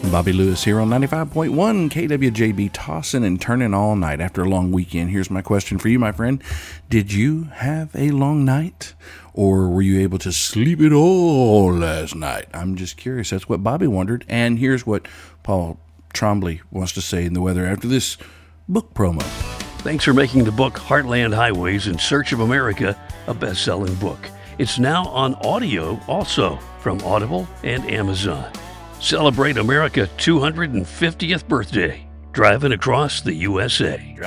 Bobby Lewis here on 95.1 KWJB, tossing and turning all night after a long weekend. Here's my question for you, my friend. Did you have a long night, or were you able to sleep it all last night? I'm just curious. That's what Bobby wondered. And here's what Paul Trombley wants to say in the weather after this book promo. Thanks for making the book Heartland Highways in Search of America a best-selling book. It's now on audio also from Audible and Amazon. Celebrate America's 250th birthday, driving across the USA.